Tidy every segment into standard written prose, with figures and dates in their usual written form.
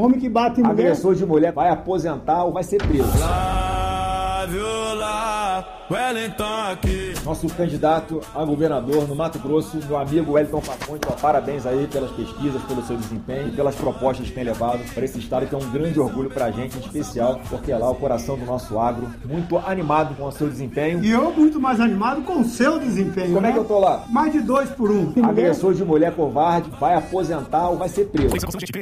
Homem que bate em mulher. Agressor de mulher vai aposentar ou vai ser preso. Nosso candidato a governador no Mato Grosso, meu amigo Wellington Faconde, parabéns aí pelas pesquisas, pelo seu desempenho e pelas propostas que tem levado para esse estado, que é um grande orgulho para a gente, em especial, porque é lá o coração do nosso agro, muito animado com o seu desempenho. E eu muito mais animado com o seu desempenho. Como é que eu tô lá? Mais de 2 por 1. Agressor de mulher covarde vai aposentar ou vai ser preso.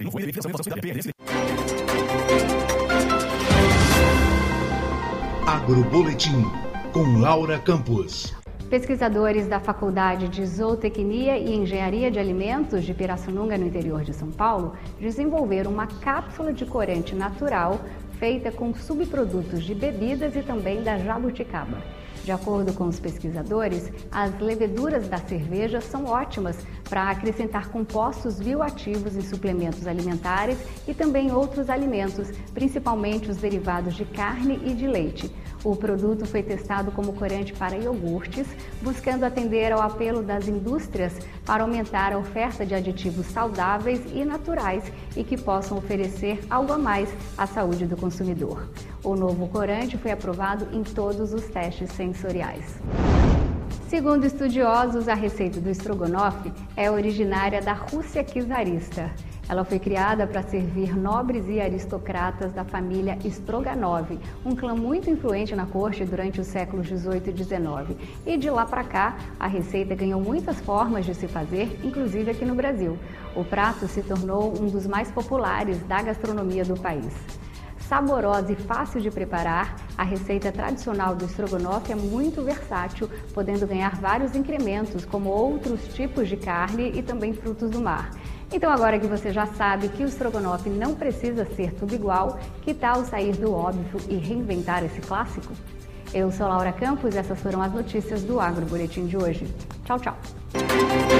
Agroboletim, com Laura Campos. Pesquisadores da Faculdade de Zootecnia e Engenharia de Alimentos de Pirassununga, no interior de São Paulo, desenvolveram uma cápsula de corante natural feita com subprodutos de bebidas e também da jabuticaba. De acordo com os pesquisadores, as leveduras da cerveja são ótimas para acrescentar compostos bioativos em suplementos alimentares e também outros alimentos, principalmente os derivados de carne e de leite. O produto foi testado como corante para iogurtes, buscando atender ao apelo das indústrias para aumentar a oferta de aditivos saudáveis e naturais e que possam oferecer algo a mais à saúde do consumidor. O novo corante foi aprovado em todos os testes sensoriais. Segundo estudiosos, a receita do estrogonofe é originária da Rússia czarista. Ela foi criada para servir nobres e aristocratas da família Stroganov, um clã muito influente na corte durante os séculos 18 e 19. E de lá para cá, a receita ganhou muitas formas de se fazer, inclusive aqui no Brasil. O prato se tornou um dos mais populares da gastronomia do país. Saborosa e fácil de preparar, a receita tradicional do estrogonofe é muito versátil, podendo ganhar vários incrementos, como outros tipos de carne e também frutos do mar. Então, agora que você já sabe que o estrogonofe não precisa ser tudo igual, que tal sair do óbvio e reinventar esse clássico? Eu sou Laura Campos e essas foram as notícias do Agroboletim de hoje. Tchau, tchau!